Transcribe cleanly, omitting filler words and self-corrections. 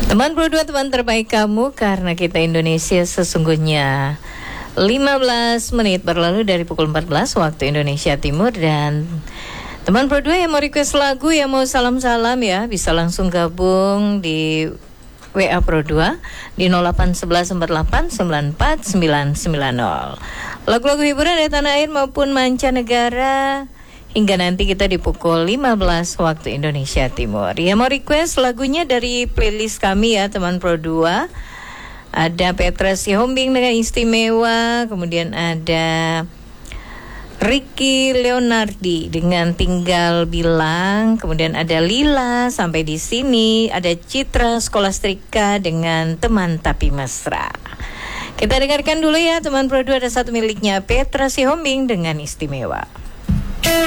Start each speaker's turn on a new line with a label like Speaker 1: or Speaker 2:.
Speaker 1: Teman Pro 2, teman terbaik kamu, karena kita Indonesia sesungguhnya 15 menit berlalu dari pukul 14 waktu Indonesia Timur. Dan teman Pro 2 yang mau request lagu, yang mau salam-salam ya, bisa langsung gabung di WA Pro 2 di 081148949990. Lagu-lagu hiburan dari tanah air maupun mancanegara, hingga nanti kita di pukul 15 waktu Indonesia Timur. Ya, mau request lagunya dari playlist kami ya teman Pro 2. Ada Petra Sihombing dengan Istimewa, kemudian ada Ricky Leonardi dengan Tinggal Bilang, kemudian ada Lila Sampai di Sini, ada Citra Skolastika dengan Teman Tapi Mesra. Kita dengarkan dulu ya teman Pro 2, ada satu miliknya Petra Sihombing dengan Istimewa.